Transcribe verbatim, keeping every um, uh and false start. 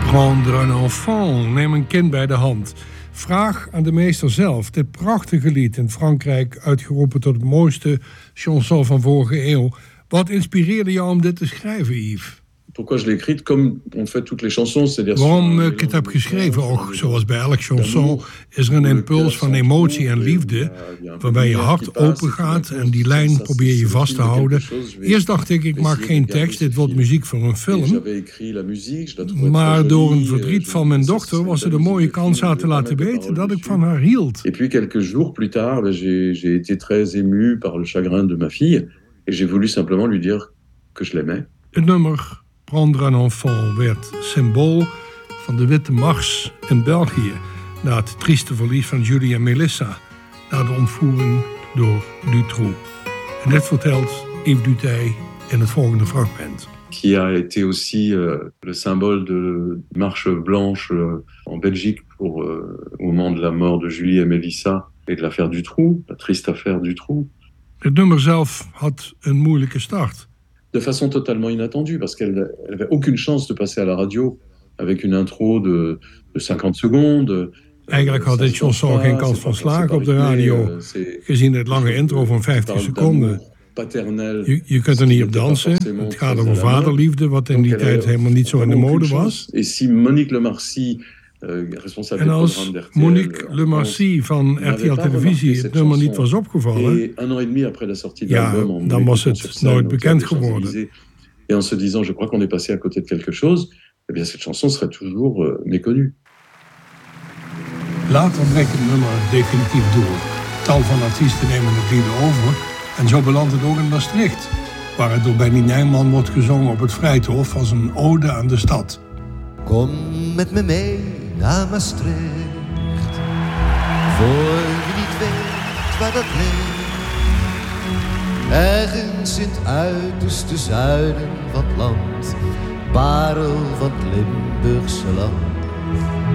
Prendre un enfant, neem een kind bij de hand. Vraag aan de meester zelf. Dit prachtige lied in Frankrijk uitgeroepen tot het mooiste chanson van vorige eeuw. Wat inspireerde jou om dit te schrijven, Yves? Pourquoi je l'ai écrite comme on fait toutes les chansons, c'est-à-dire Waarom ik het heb geschreven? Och, zoals bij elk chanson is er een impuls van emotie en liefde, waarbij je hart open gaat en die lijn probeer je vast te houden. Eerst dacht ik, ik maak geen tekst, dit wordt muziek voor een film. Maar door een verdriet van mijn dochter was het een mooie kans haar te laten weten dat ik van haar hield. Et puis quelques jours plus tard, j'ai, j'ai été très ému par le chagrin de ma fille et j'ai voulu simplement lui dire que je l'aimais. Het nummer Prendre un enfant werd symbool van de Witte Mars in België na het trieste verlies van Julie en Melissa na de ontvoering door Dutroux. En dit vertelt Yves Duteil in het volgende fragment. Qui a été aussi euh, le symbole de marche blanche euh, en Belgique pour, euh, au moment de la mort de Julie et Melissa et de l'affaire Dutroux, la triste affaire Dutroux. Het nummer zelf had een moeilijke start. De façon totalement inattendue, parce qu'elle n'avait aucune chance de passer à la radio avec une intro de, de cinquante secondes. Eigenlijk had dit chanson geen kans van slagen op de radio, gezien het lange intro van vijftig seconden. Je, je kunt er niet op dansen. Het gaat over vaderliefde, wat in die tijd helemaal niet zo in de mode was. En als Monique Lemarcy van R T L Televisie het nummer niet was opgevallen, ja, dan was het nooit bekend geworden. En en se disant, je crois qu'on est passé à côté de quelque chose, eh bien cette chanson serait toujours euh, méconnue. Later breekt het nummer definitief door. Tal van artiesten nemen het lied over en zo belandt het ook in Maastricht, waar het door Benny Nijman wordt gezongen op het Vrijthof als een ode aan de stad. Kom met me mee naar Maastricht, voor je niet weet waar dat ligt. Ergens in het uiterste zuiden van het land, parel van het Limburgse land.